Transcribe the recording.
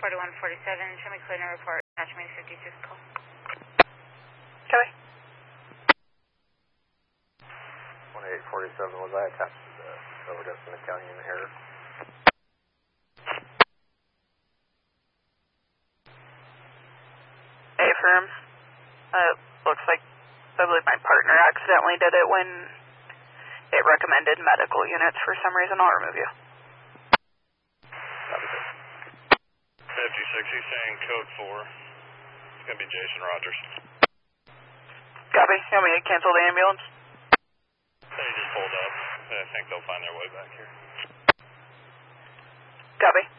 4147, show me clear to report, attachment 56 call. Copy. 1847, was I attached to the overdose in the county in error? Affirm. Looks like, I believe my partner accidentally did it when it recommended medical units for some reason. I'll remove you. 56, he's saying code 4. It's going to be Jason Rogers. Copy. You want me to cancel the ambulance? They just pulled up. I think they'll find their way back here. Copy.